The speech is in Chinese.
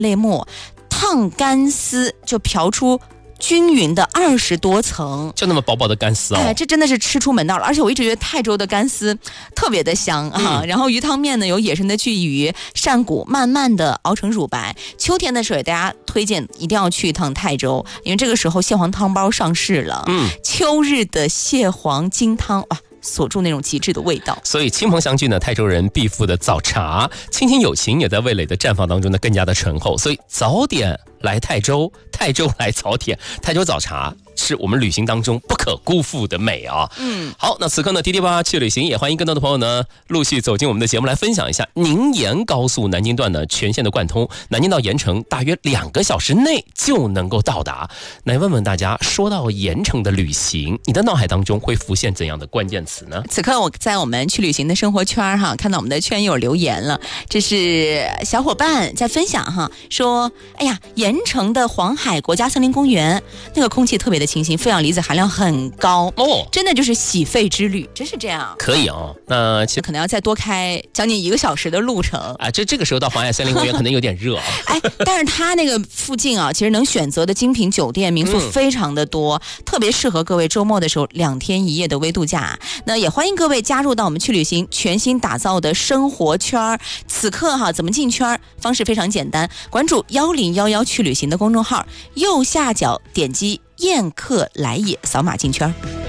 类目，烫干丝就漂出均匀的20多层， 就那么薄薄的干丝哦， 这真的是吃出门道了。而且我一直觉得泰州的干丝特别的香啊。然后鱼汤面呢，有野生的鲫鱼、扇骨，慢慢的熬成乳白。秋天的时候，大家推荐一定要去一趟泰州，因为这个时候蟹黄汤包上市了。秋日的蟹黄金汤哇，锁住那种极致的味道。 所以亲朋相聚呢，泰州人必付的早茶，亲情友情也在味蕾的绽放当中呢更加的醇厚。所以早点来泰州，泰州来早点，泰州早茶是我们旅行当中不可辜负的美啊。好，那此刻呢，滴滴吧去旅行也欢迎更多的朋友呢陆续走进我们的节目来分享一下。宁延高速南京段呢全线的贯通，南京到盐城大约2个小时内就能够到达。来问问大家，说到盐城的旅行，你的脑海当中会浮现怎样的关键词呢？ 此刻我在我们去旅行的生活圈哈，看到我们的圈友留言了，这是小伙伴在分享哈，说哎呀，盐城的黄海国家森林公园那个空气特别的清新，负氧离子含量很高哦，真的就是洗肺之旅，真是这样。 可以哦，那其实可能要再多开将近1个小时的路程啊。这个时候到黄海森林公园可能有点热啊。 但是它那个附近啊，其实能选择的精品酒店民宿非常的多，特别适合各位周末的时候2天1夜的微度假。那也欢迎各位加入到我们去旅行全新打造的生活圈。此刻哈，怎么进圈？方式非常简单，关注1011去旅行的公众号，右下角点击宴客来也，扫码进圈。